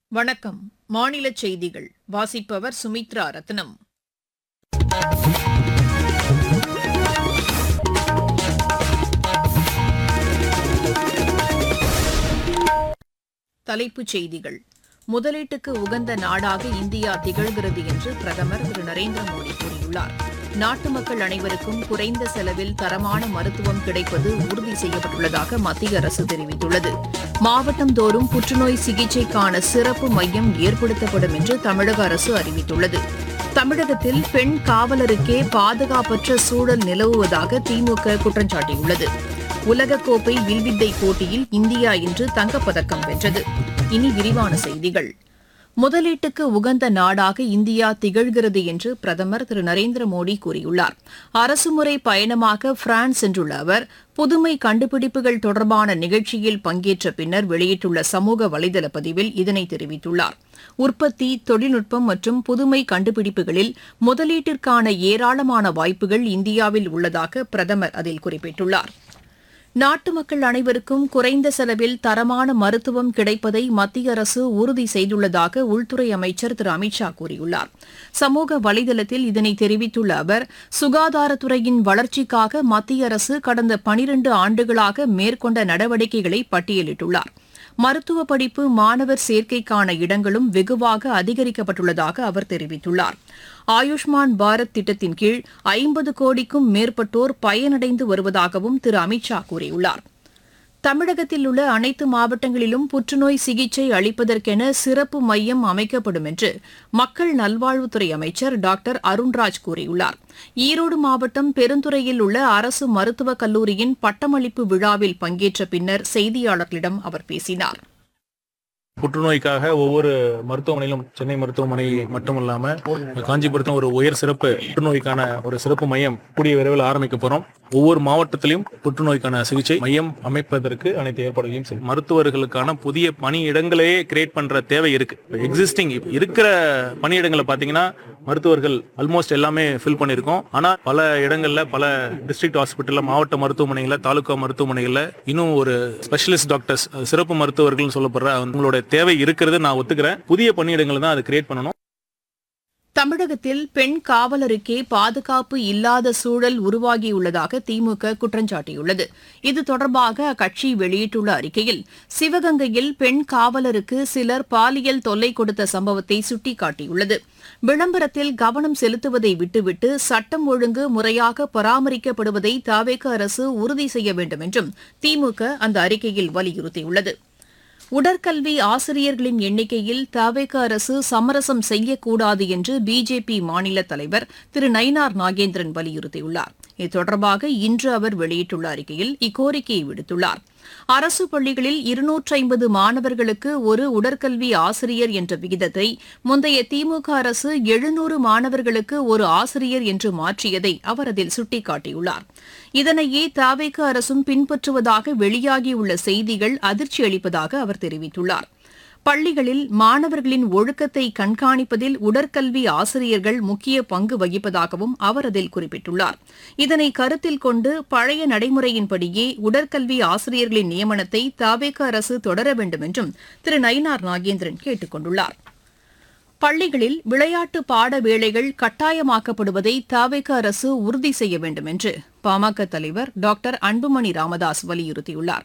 வணக்கம். மாநில செய்திகள் வாசிப்பவர் சுமித்ரா ரத்னம். தலைப்புச் செய்திகள். முதலீட்டுக்கு உகந்த நாடாக இந்தியா திகழ்கிறது என்று பிரதமர் திரு நரேந்திர மோடி கூறியுள்ளார். நாட்டு மக்கள் அனைவருக்கும் குறைந்த செலவில் தரமான மருத்துவம் கிடைப்பது உறுதி செய்யப்பட்டுள்ளதாக மத்திய அரசு தெரிவித்துள்ளது. மாவட்டந்தோறும் புற்றுநோய் சிகிச்சைக்கான சிறப்பு மையம் ஏற்படுத்தப்படும் என்று தமிழக அரசு அறிவித்துள்ளது. தமிழகத்தில் பெண் காவலருக்கே பாதுகாப்பற்ற சூழல் நிலவுவதாக திமுக குற்றம் சாட்டியுள்ளது. உலகக்கோப்பை வில்வித்தை போட்டியில் இந்தியா இன்று தங்கப்பதக்கம் வென்றது. இனி விரிவான செய்திகள். முதலீட்டுக்கு உகந்த நாடாக இந்தியா திகழ்கிறது என்று பிரதமர் திரு நரேந்திர மோடி கூறியுள்ளார். அரசுமுறை பயணமாக பிரான்ஸ் சென்றுள்ள அவர் புதுமை கண்டுபிடிப்புகள் தொடர்பான நிகழ்ச்சியில் பங்கேற்ற பின்னர் வெளியிட்டுள்ள சமூக வலைதள பதிவில் இதனை தெரிவித்துள்ளார். உற்பத்தி, தொழில்நுட்பம் மற்றும் புதுமை கண்டுபிடிப்புகளில் முதலீட்டிற்கான ஏராளமான வாய்ப்புகள் இந்தியாவில் உள்ளதாக பிரதமர் அதில் குறிப்பிட்டுள்ளார். நாட்டு மக்கள் அனைவருக்கும் குறைந்த செலவில் தரமான மருத்துவம் கிடைப்பதை மத்திய அரசு உறுதி செய்துள்ளதாக உள்துறை அமைச்சர் திரு அமித் ஷா கூறியுள்ளார். சமூக வலைதளத்தில் இதனை தெரிவித்துள்ள அவர், சுகாதாரத்துறையின் வளர்ச்சிக்காக மத்திய அரசு கடந்த 12 ஆண்டுகளாக மேற்கொண்ட நடவடிக்கைகளை பட்டியலிட்டுள்ளார். மருத்துவ படிப்பு மாணவர் சேர்க்கைக்கான இடங்களும் வெகுவாக அதிகரிக்கப்பட்டுள்ளதாக அவர் தெரிவித்துள்ளார். ஆயுஷ்மான் பாரத் திட்டத்தின் கீழ் 50 கோடிக்கும் மேற்பட்டோர் பயனடைந்து வருவதாகவும் திரு அமித் ஷா கூறியுள்ளார். தமிழகத்தில் உள்ள அனைத்து மாவட்டங்களிலும் புற்றுநோய் சிகிச்சை அளிப்பதற்கென சிறப்பு மையம் அமைக்கப்படும் என்று மக்கள் நல்வாழ்வுத்துறை அமைச்சர் டாக்டர் அருண்ராஜ் கூறியுள்ளார். ஈரோடு மாவட்டம் பெருந்துறையில் உள்ள அரசு மருத்துவக் கல்லூரியின் பட்டமளிப்பு விழாவில் பங்கேற்ற பின்னர் செய்தியாளர்களிடம் அவர் பேசினார். புற்றுநோய்க்காக ஒவ்வொரு மருத்துவமனையிலும், சென்னை மருத்துவமனை மட்டுமல்லாம காஞ்சிபுரத்தில் ஒரு உயர் சிறப்பு புற்றுநோய்க்கான ஒரு சிறப்பு மையம் கூடிய விரைவில் ஆரம்பிக்க போறோம். ஒவ்வொரு மாவட்டத்திலும் புற்றுநோய்க்கான சிகிச்சை மையம் அமைப்பதற்கு அனைத்து ஏற்பாடுகளையும் செய்யும். மருத்துவர்களுக்கான புதிய பணியிடங்களே கிரியேட் பண்ற தேவை இருக்கு. எக்ஸிஸ்டிங் இருக்கிற பணியிடங்களை பாத்தீங்கன்னா மருத்துவர்கள் ஆல்மோஸ்ட் எல்லாமே ஃபில் பண்ணியிருக்கோம். ஆனா பல இடங்கள்ல, பல டிஸ்ட்ரிக்ட் ஹாஸ்பிட்டல்ல, மாவட்ட மருத்துவமனைகள்ல, தாலுகா மருத்துவமனைகள்ல இன்னும் ஒரு ஸ்பெஷலிஸ்ட் டாக்டர்ஸ், சிறப்பு மருத்துவர்கள் சொல்லப்படுற அவங்களோட தேவை இருக்கிறது நான் ஒத்துக்கிறேன். புதிய பணியிடங்களை தான் அது கிரியேட் பண்ணணும். தமிழகத்தில் பெண் காவலருக்கே பாதுகாப்பு இல்லாத சூழல் உருவாகியுள்ளதாக திமுக குற்றம் சாட்டியுள்ளது. இது தொடர்பாக அக்கட்சி வெளியிட்டுள்ள அறிக்கையில், சிவகங்கையில் பெண் காவலருக்கு சிலர் பாலியல் தொல்லை கொடுத்த சம்பவத்தை சுட்டிக்காட்டியுள்ளது. விளம்பரத்தில் கவனம் செலுத்துவதை விட்டுவிட்டு சட்டம் ஒழுங்கு முறையாக பராமரிக்கப்படுவதை தவேக அரசு உறுதி செய்ய வேண்டும் என்றும் திமுக அந்த அறிக்கையில் வலியுறுத்தியுள்ளது. உடற்கல்வி ஆசிரியர்களின் எண்ணிக்கையில் தவேக அரசு சமரசம் செய்யக்கூடாது என்று பிஜேபி மாநில தலைவர் திரு நயினார் நாகேந்திரன் வலியுறுத்தியுள்ளார். இது தொடர்பாக இன்று அவர் வெளியிட்டுள்ள அறிக்கையில் இக்கோரிக்கையை விடுத்துள்ளார். அரசு பள்ளிகளில் 250 மாணவர்களுக்கு ஒரு உடற்கல்வி ஆசிரியர் என்ற விகிதத்தை முந்தைய திமுக அரசு 700 மாணவர்களுக்கு ஒரு ஆசிரியர் என்று மாற்றியதை அவர் அதில் சுட்டிக்காட்டியுள்ளார். இதனையே தவேக அரசும் பின்பற்றுவதாக வெளியாகியுள்ள செய்திகள் அதிர்ச்சி அளிப்பதாக அவர் தெரிவித்துள்ளார். பள்ளிகளில் மாணவர்களின் ஒழுக்கத்தை கண்காணிப்பதில் உடற்கல்வி ஆசிரியர்கள் முக்கிய பங்கு வகிப்பதாகவும் அவர் அதில் குறிப்பிட்டுள்ளார். இதனை கருத்தில் கொண்டு பழைய நடைமுறையின்படியே உடற்கல்வி ஆசிரியர்களின் நியமனத்தை தவேக அரசு தொடர வேண்டும் என்றும் திரு நயினார் நாகேந்திரன் கேட்டுக் கொண்டுள்ளார். பள்ளிகளில் விளையாட்டு பாட வேளைகள் கட்டாயமாக்கப்படுவதை தவேக அரசு உறுதி செய்ய வேண்டும் என்று பாமக தலைவர் டாக்டர் அன்புமணி ராமதாஸ் வலியுறுத்தியுள்ளார்.